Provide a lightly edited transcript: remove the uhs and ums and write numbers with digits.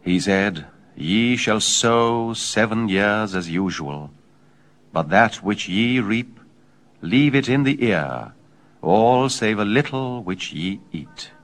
He said, Ye shall sow 7 years as usual, but that which ye reap, leave it in the ear, all save a little which ye eat.